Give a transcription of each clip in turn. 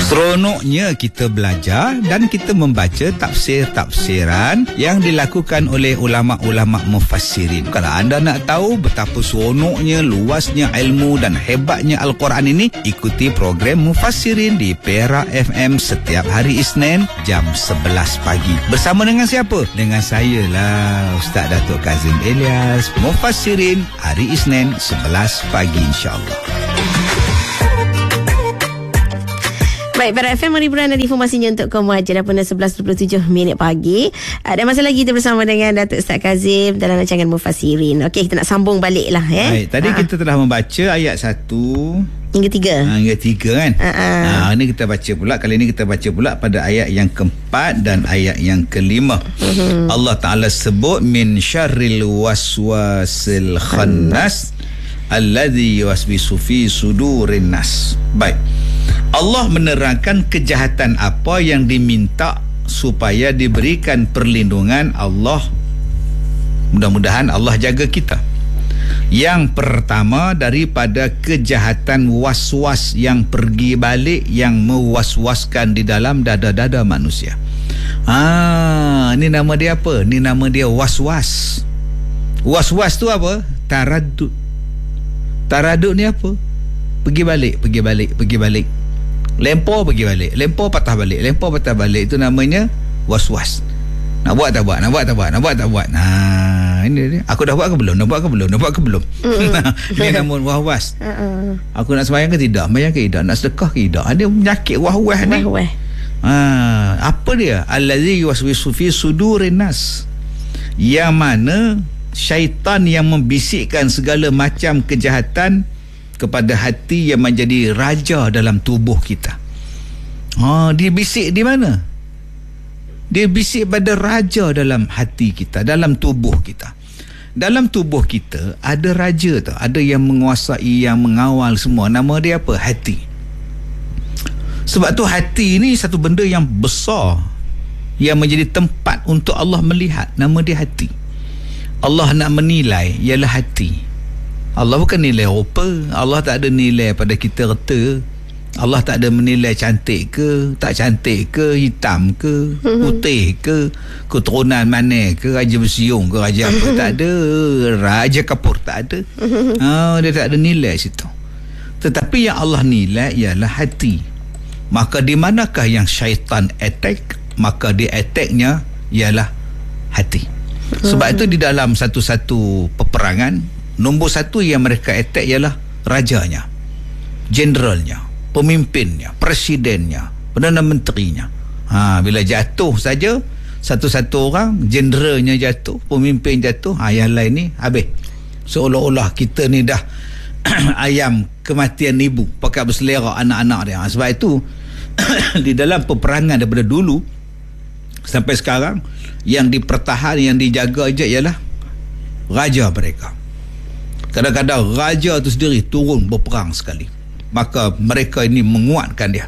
Seronoknya kita belajar dan kita membaca tafsir-tafsiran yang dilakukan oleh ulama-ulama mufassirin. Kalau anda nak tahu betapa seronoknya, luasnya ilmu dan hebatnya Al-Quran ini, ikuti program Mufassirin di Perak FM setiap hari Isnin jam 11 pagi. Bersama dengan siapa? Dengan saya lah, Ustaz Datuk Kazim Elias. Mufassirin hari Isnin 11 pagi insya-Allah. Baik, Perak FM, mari beranda informasinya untuk kamu aja. Dah pun 11.27 minit pagi. Dan masa lagi kita bersama dengan Datuk Ustaz Kazim dalam rancangan Mufassirin. Okey, kita nak sambung balik lah. Baik, tadi kita telah membaca ayat 1 hingga 3. Hingga 3 kan. Ini kita baca pula. Kali ini kita baca pula pada ayat yang keempat dan ayat yang kelima. Allah Ta'ala sebut min syarril waswasil khannas alladhi yuwaswisu fi sudurin nas. Baik, Allah menerangkan kejahatan apa yang diminta supaya diberikan perlindungan Allah. Mudah-mudahan Allah jaga kita. Yang pertama, daripada kejahatan was-was yang pergi balik, yang mewaswaskan di dalam dada-dada manusia. Ini nama dia apa? Ini nama dia was-was. Was-was tu apa? Taradud. Taradud ni apa? Pergi balik, pergi balik, pergi balik. Lempar pergi balik, lempar patah balik, lempar patah balik. Itu namanya was-was. Nak buat tak buat, nak buat tak buat, nak buat tak buat. Ini dia. Aku dah buat ke belum? Nak buat ke belum? Nak buat ke belum? Ini nama was-was. Aku nak sembahyang ke tidak? Sembahyang ke tidak? Nak sedekah ke tidak? Ada penyakit was-was ni. Apa dia? Allazi yuwaswisu fi sudurin nas. Yang mana syaitan yang membisikkan segala macam kejahatan kepada hati yang menjadi raja dalam tubuh kita. Dia bisik di mana? Dia bisik pada raja dalam hati kita, dalam tubuh kita. Dalam tubuh kita ada raja tu, ada yang menguasai, yang mengawal semua. Nama dia apa? Hati. Sebab tu hati ni satu benda yang besar yang menjadi tempat untuk Allah melihat. Nama dia hati. Allah nak menilai ialah hati. Allah bukan nilai rupa. Allah tak ada nilai pada kita reta. Allah tak ada menilai cantik ke, tak cantik ke, hitam ke, putih ke, keturunan mana ke, raja bersiung ke, raja apa. Tak ada. Raja kapur tak ada. Dia tak ada nilai situ. Tetapi yang Allah nilai ialah hati. Maka di manakah yang syaitan attack? Maka dia attacknya ialah hati. Sebab itu di dalam satu-satu peperangan, nombor satu yang mereka attack ialah rajanya, jeneralnya, pemimpinnya, presidennya, Perdana Menterinya. Bila jatuh saja satu-satu orang, jeneralnya jatuh, pemimpin jatuh, yang lain ni habis. Seolah-olah kita ni dah ayam kematian ibu pakai berselera anak-anak dia. Sebab itu di dalam peperangan daripada dulu sampai sekarang, yang dipertahan, yang dijaga je ialah raja mereka. Kadang-kadang raja tu sendiri turun berperang sekali. Maka mereka ini menguatkan dia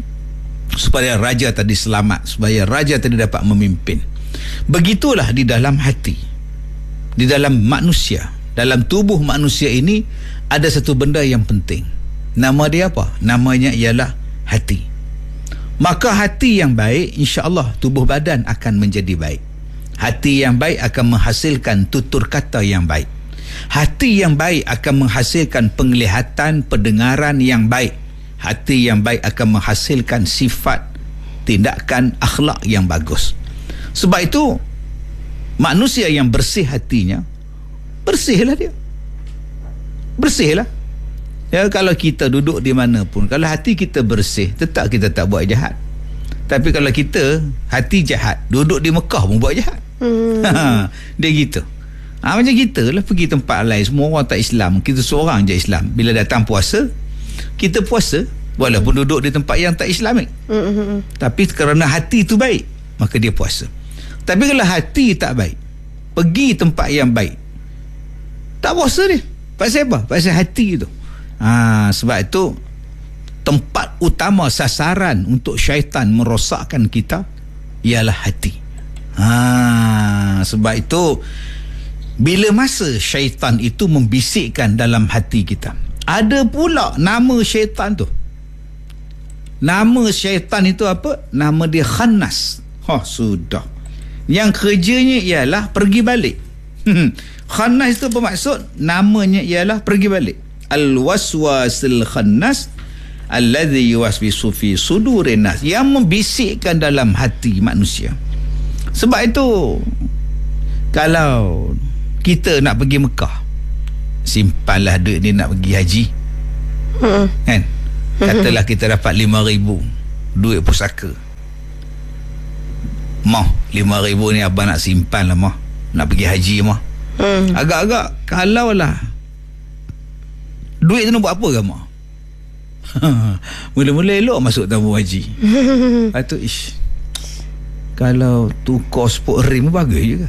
supaya raja tadi selamat, supaya raja tadi dapat memimpin. Begitulah di dalam hati, di dalam manusia, dalam tubuh manusia ini ada satu benda yang penting. Nama dia apa? Namanya ialah hati. Maka hati yang baik, insya-Allah tubuh badan akan menjadi baik. Hati yang baik akan menghasilkan tutur kata yang baik. Hati yang baik akan menghasilkan penglihatan, pendengaran yang baik. Hati yang baik akan menghasilkan sifat, tindakan, akhlak yang bagus. Sebab itu manusia yang bersih hatinya, bersihlah dia. Bersihlah. Ya, kalau kita duduk di mana pun, kalau hati kita bersih, tetap kita tak buat jahat. Tapi kalau kita hati jahat, duduk di Mekah pun buat jahat. Dia gitu. Macam kita lah pergi tempat lain, semua orang tak Islam, kita seorang je Islam. Bila datang puasa, kita puasa walaupun duduk di tempat yang tak Islamik. Tapi kerana hati tu baik, maka dia puasa. Tapi kalau hati tak baik, pergi tempat yang baik, tak puasa dia. Pasal apa? Pasal hati tu. Sebab itu tempat utama sasaran untuk syaitan merosakkan kita ialah hati. Sebab itu bila masa syaitan itu membisikkan dalam hati kita, ada pula nama syaitan tu. Nama syaitan itu apa? Nama dia Khannas. Sudah. Yang kerjanya ialah pergi balik. Khannas itu bermaksud namanya ialah pergi balik. Al-waswasil khannas alladhi yuwaswisu fi sudurin nas, yang membisikkan dalam hati manusia. Sebab itu kalau kita nak pergi Mekah, simpanlah duit ni nak pergi haji. Kan? Katalah kita dapat 5,000 duit pusaka. Mah 5,000 ni abang nak simpan lah, mah nak pergi haji mah. Agak-agak kalau lah duit tu nak buat apa ke mah? Mula-mula elok masuk tabung haji. Lepas tu kalau tukar sport rim bagus juga.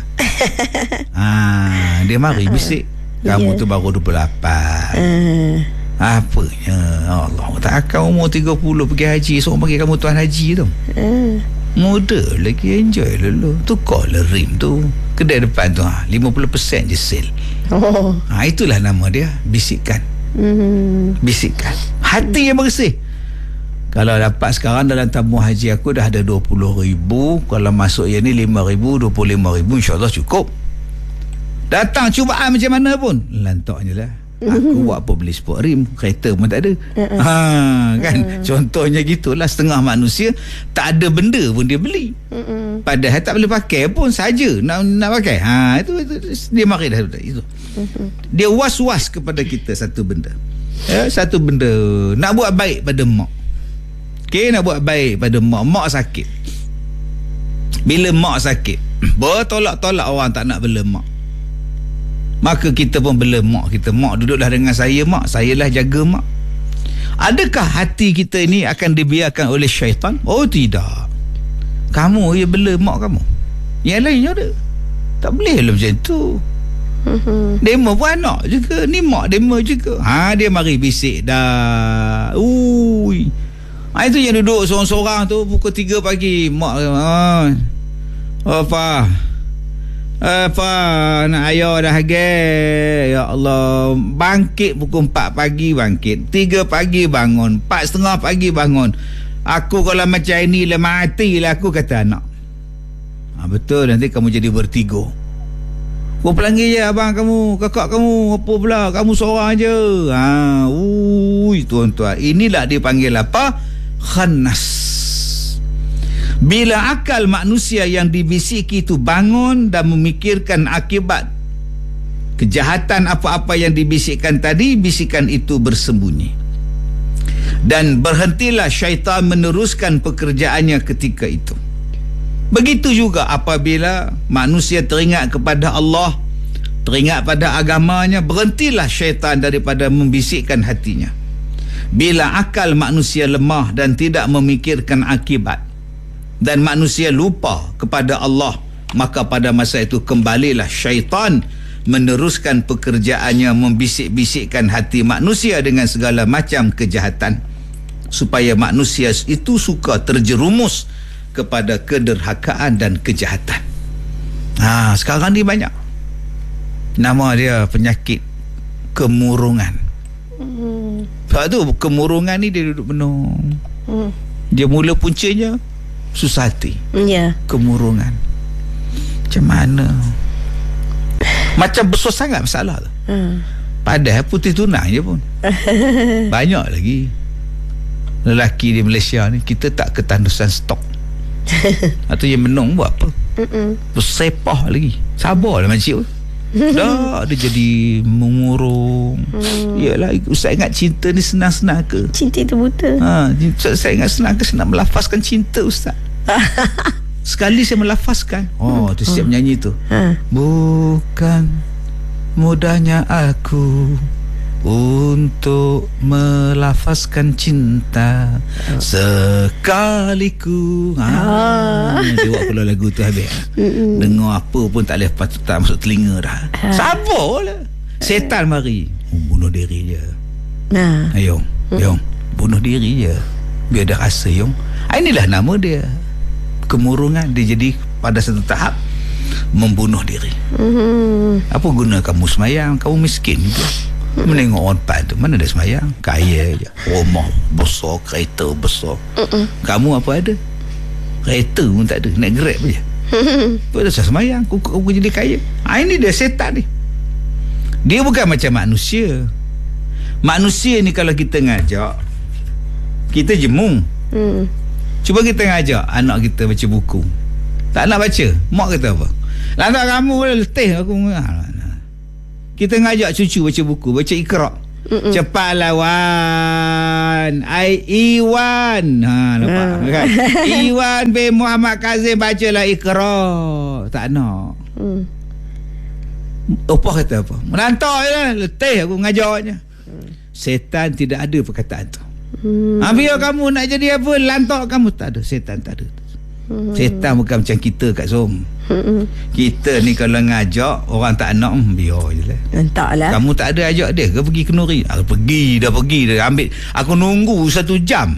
Dia mari bisik, kamu tu baru 28. Apanya Allah takkan umur 30 pergi haji, seorang panggil kamu tuan haji tu. Muda lagi, enjoy dulu. Tukarlah rim tu. Kedai depan tu 50% je sale. Itulah nama dia, bisikan. Bisikan hati yang bersih. Kalau dapat sekarang dalam tabung haji aku dah ada 20,000, kalau masuk yang ni 5,000, 25,000, insyaAllah cukup. Datang cubaan macam mana pun lantak je lah. Aku buat apa beli sport rim, kereta pun tak ada. Kan contohnya gitulah. Setengah manusia tak ada benda pun dia beli, padahal tak boleh pakai pun, saja nak pakai. Itu dia mari dah itu. Dia was-was kepada kita satu benda. Satu benda nak buat baik pada mak. Okey, nak buat baik pada mak. Mak sakit. Bila mak sakit, bertolak-tolak orang tak nak bela mak. Maka kita pun bela mak kita. Mak duduklah dengan saya, mak, sayalah jaga mak. Adakah hati kita ini akan dibiarkan oleh syaitan? Oh tidak. Kamu ya bela mak kamu, yang lainnya ada. Tak boleh lah macam tu. Demo pun anak juga, ni mak demo juga. Dia mari bisik dah. Itu yang duduk seorang-seorang tu pukul 3 pagi. Mak apa nak ayah dah agak. Ya Allah, bangkit pukul 4 pagi bangkit, 3 pagi bangun, 4:30 pagi bangun. Aku kalau macam ni lah matilah aku, kata anak. Betul, nanti kamu jadi bertiga. Kau pelanggil je abang kamu, kakak kamu, apa pula kamu seorang je. Tuan-tuan, inilah dia panggil apa? Khannas. Bila akal manusia yang dibisiki itu bangun dan memikirkan akibat kejahatan apa-apa yang dibisikkan tadi, bisikan itu bersembunyi. Dan berhentilah syaitan meneruskan pekerjaannya ketika itu. Begitu juga apabila manusia teringat kepada Allah, teringat pada agamanya, berhentilah syaitan daripada membisikkan hatinya. Bila akal manusia lemah dan tidak memikirkan akibat, dan manusia lupa kepada Allah, maka pada masa itu kembalilah syaitan meneruskan pekerjaannya, membisik-bisikkan hati manusia dengan segala macam kejahatan, supaya manusia itu suka terjerumus kepada kederhakaan dan kejahatan. Sekarang ni banyak. Nama dia penyakit kemurungan. Sebab tu kemurungan ni dia duduk penuh. Dia mula puncanya susah hati. Kemurungan. Macam mana? Macam besar sangat masalah tu. Padahal putih tunang je pun. Banyak lagi lelaki di Malaysia ni kita tak ketandusan stok. Atau yang menung buat apa? Bersepah lagi. Sabarlah makcik. Dah dia jadi mengurung. Yalah, Ustaz ingat cinta ni senang-senang ke? Cinta itu buta. Saya ingat senang ke senang melafazkan cinta, Ustaz? Sekali saya melafazkan, tu siap nyanyi tu. Bukan mudahnya aku untuk melafazkan cinta sekaliku. Dia buat pula lagu tu habis. Dengar apa pun tak boleh, tak masuk telinga dah. Sabarlah. Setan mari bunuh diri je. Ayong bunuh diri je, biar dah rasa Yong. Inilah nama dia, kemurungan. Dia jadi pada satu tahap membunuh diri. Apa guna kamu semayang? Kamu miskin juga. Menengok orang depan tu, mana ada semayang, kaya je, rumah besar, kereta besar. Kamu apa ada? Kereta pun tak ada, naik Grab je. Tu dah semayang, kuku jadi kaya. Ini dia setan ni. Dia bukan macam manusia. Manusia ni kalau kita ngajak, kita jemung. Cuba kita ngajak anak kita baca buku, tak nak baca, mak kata apa? Lantak kamu letih aku. Kita ngajak cucu baca buku, baca Iqra. Cepatlah Wan, Iwan. Nampak kan? Iwan bin Muhammad Kazim, bacalah Iqra. Tak nak. Opah kata apa? Menantak je lah, letih aku ngajaknya. Setan tidak ada perkataan tu. Biar kamu nak jadi apa, lantak kamu, tak ada. Setan tak ada. Setan bukan macam kita kat Zoom. Kita ni kalau ngajak orang tak nak, biar je lah. Entahlah. Kamu tak ada ajak dia ke pergi kenduri? Pergi dah ambil. Aku nunggu 1 jam.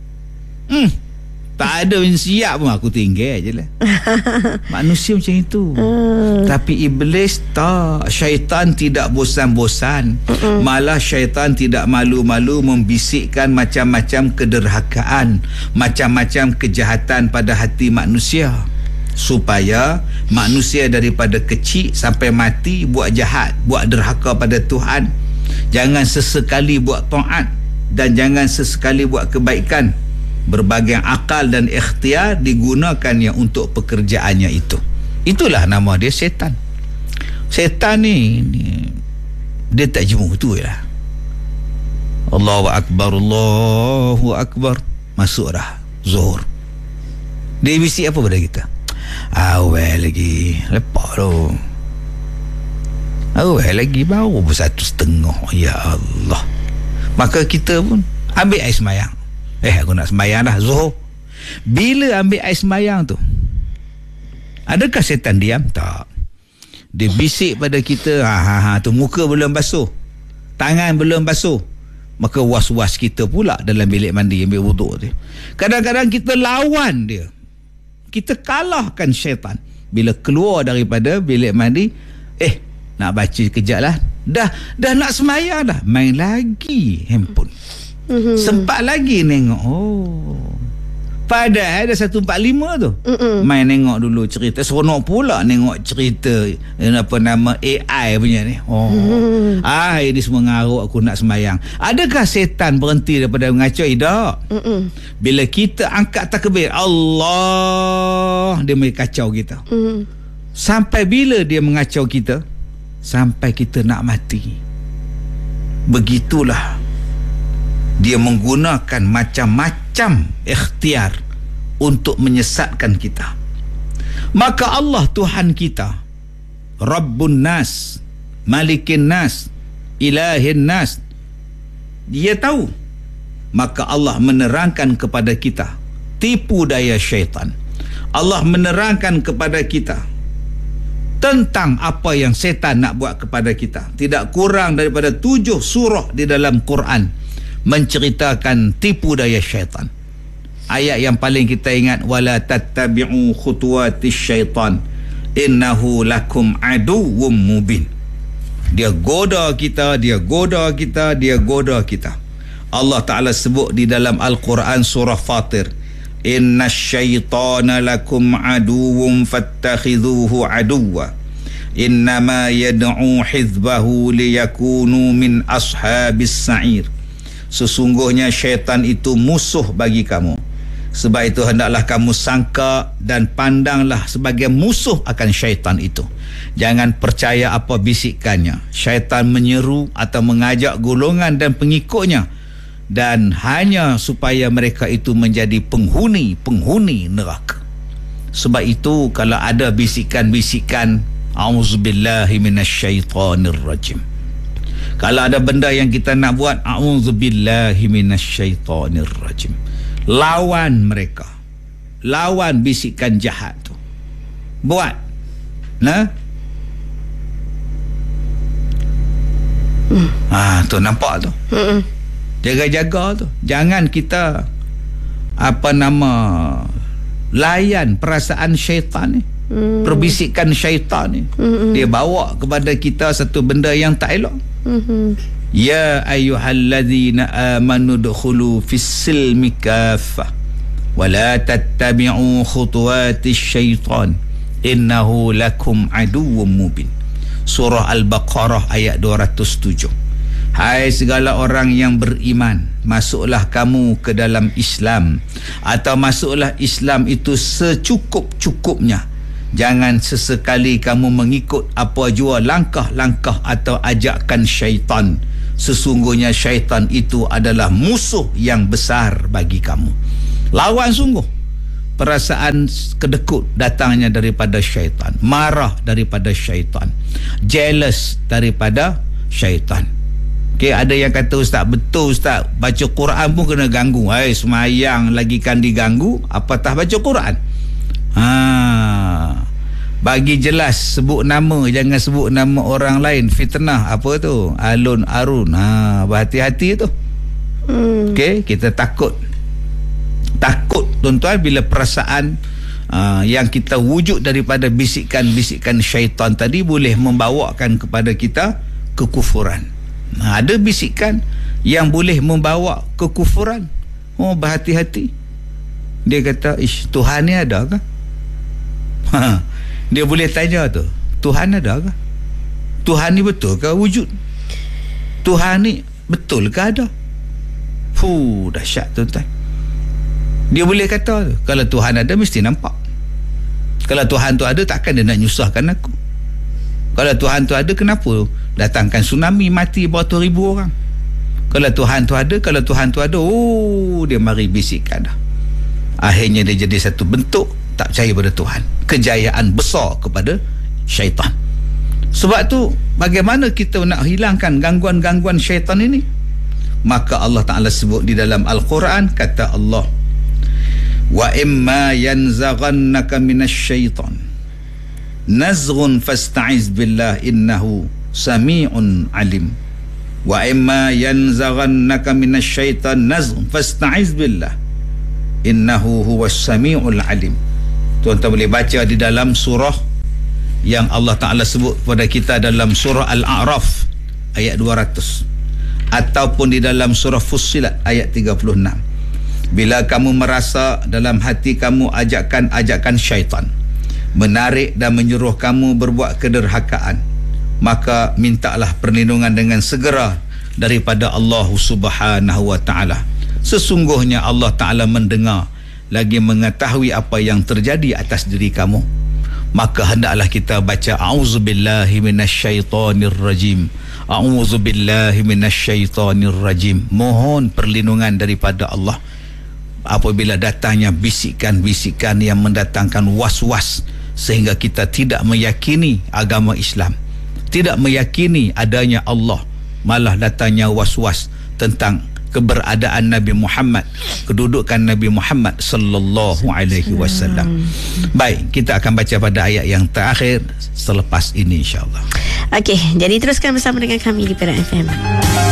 Tak ada yang siap pun, aku tinggal je lah. Manusia macam itu. Tapi iblis tak. Syaitan tidak bosan-bosan. Malah syaitan tidak malu-malu membisikkan macam-macam kederhakaan, macam-macam kejahatan pada hati manusia, supaya manusia daripada kecil sampai mati buat jahat, buat derhaka pada Tuhan. Jangan sesekali buat taat dan jangan sesekali buat kebaikan. Berbagai akal dan ikhtiar digunakannya untuk pekerjaannya itu. Itulah nama dia, setan. Setan ni dia tak jemu tu lah. Allahu Akbar, Allahu Akbar, masuk dah Zuhur. Dia bisik apa pada kita? Awal lagi, lepas tu. Awal lagi baru 1:30. Ya Allah. Maka kita pun ambil air semayang. Aku nak sembahyang dah Zuhur. Bila ambil air sembahyang tu, adakah setan diam? Tak. Dia bisik pada kita, tu muka belum basuh, tangan belum basuh. Maka was-was kita pula dalam bilik mandi ambil wuduk tu. Kadang-kadang kita lawan dia, kita kalahkan syaitan. Bila keluar daripada bilik mandi, nak baca kejap lah, dah nak sembahyang dah, main lagi handphone. Sempat lagi nengok. Padahal ada 145 tu. Main nengok dulu cerita. Seronok pula nengok cerita apa nama AI punya ni. Ini semua ngaruk aku nak sembahyang. Adakah setan berhenti daripada mengacau? Tak. Bila kita angkat takbir Allah, dia mesti kacau kita. Sampai bila dia mengacau kita? Sampai kita nak mati. Begitulah dia menggunakan macam-macam ikhtiar untuk menyesatkan kita. Maka Allah Tuhan kita, Rabbun Nas, Malikin Nas, Ilahin Nas, dia tahu. Maka Allah menerangkan kepada kita tipu daya syaitan. Allah menerangkan kepada kita tentang apa yang setan nak buat kepada kita. Tidak kurang daripada 7 surah di dalam Quran menceritakan tipu daya syaitan. Ayat yang paling kita ingat, wala tattabi'u khutuwatis syaitan innahu lakum aduwwum mubin. Dia goda kita, dia goda kita, dia goda kita. Allah Ta'ala sebut di dalam Al-Quran surah Fatir, innasyaitana lakum aduwwum fattakhidhuhu aduwwa innama yad'u hizbahu liyakunu min ashabis sa'ir. Sesungguhnya syaitan itu musuh bagi kamu. Sebab itu hendaklah kamu sangka dan pandanglah sebagai musuh akan syaitan itu. Jangan percaya apa bisikannya. Syaitan menyeru atau mengajak golongan dan pengikutnya, dan hanya supaya mereka itu menjadi penghuni neraka. Sebab itu kalau ada bisikan-bisikan, a'udzubillahi minasyaitonirrajim, kalau ada benda yang kita nak buat, a'udzubillahi minasyaitonirrajim, lawan mereka, lawan bisikan jahat tu, buat. Tu nampak tu. Jaga-jaga tu. Jangan kita layan perasaan syaitan ni, perbisikan syaitan ni. Dia bawa kepada kita satu benda yang tak elok. Ya ayyuhalladzina amanu dukhulu fis-silmi kaffah wa la tattabi'u khutuwatis syaitan innahu lakum aduwwum mubin. Surah Al-Baqarah ayat 207. Hai segala orang yang beriman, masuklah kamu ke dalam Islam, atau masuklah Islam itu secukup-cukupnya. Jangan sesekali kamu mengikut apa jua langkah-langkah atau ajakan syaitan. Sesungguhnya syaitan itu adalah musuh yang besar bagi kamu. Lawan sungguh. Perasaan kedekut datangnya daripada syaitan, marah daripada syaitan, jealous daripada syaitan. Okey, ada yang kata, ustaz, betul ustaz, baca Quran pun kena ganggu. Hai, semayang lagi kan diganggu, apatah baca Quran. Bagi jelas, sebut nama, jangan sebut nama orang lain, fitnah apa tu, alun arun. Berhati-hati tu. Okey, kita takut tuan-tuan bila perasaan yang kita wujud daripada bisikan-bisikan syaitan tadi boleh membawakan kepada kita kekufuran. Ada bisikan yang boleh membawa kekufuran. Berhati-hati. Dia kata, Tuhan ni ada ke? Dia boleh tanya tu, Tuhan ada ke? Tuhan ni betul ke wujud? Tuhan ni betul ke ada? Dahsyat tuan-tuan. Dia boleh kata tu, kalau Tuhan ada mesti nampak. Kalau Tuhan tu ada, takkan dia nak nyusahkan aku. Kalau Tuhan tu ada, kenapa datangkan tsunami, mati beratus ribu orang? Kalau Tuhan tu ada, dia mari bisikkan dah. Akhirnya dia jadi satu bentuk tak percaya pada Tuhan, kejayaan besar kepada syaitan. Sebab tu bagaimana kita nak hilangkan gangguan-gangguan syaitan ini? Maka Allah Ta'ala sebut di dalam Al-Quran, kata Allah, wa imma yanzaghannaka minasyaitan nazghun fasta'iz billah innahu sami'un alim. Wa imma yanzaghannaka minasyaitan nazghun fasta'iz billah innahu huwas sami'ul alim. Tuan-tuan boleh baca di dalam surah yang Allah Ta'ala sebut kepada kita dalam surah Al-A'raf ayat 200, ataupun di dalam surah Fussilat ayat 36. Bila kamu merasa dalam hati kamu ajakan-ajakan syaitan menarik dan menyuruh kamu berbuat kederhakaan, maka mintalah perlindungan dengan segera daripada Allah Subhanahu wa Ta'ala. Sesungguhnya Allah Ta'ala mendengar lagi mengetahui apa yang terjadi atas diri kamu. Maka hendaklah kita baca a'udzubillahi minasyaitonirrajim, a'udzubillahi minasyaitonirrajim, mohon perlindungan daripada Allah apabila datangnya bisikan-bisikan yang mendatangkan was-was sehingga kita tidak meyakini agama Islam, tidak meyakini adanya Allah, malah datangnya was-was tentang keberadaan Nabi Muhammad, kedudukan Nabi Muhammad sallallahu alaihi wasallam. Baik, kita akan baca pada ayat yang terakhir selepas ini insya-Allah. Okey, jadi teruskan bersama dengan kami di Perak FM.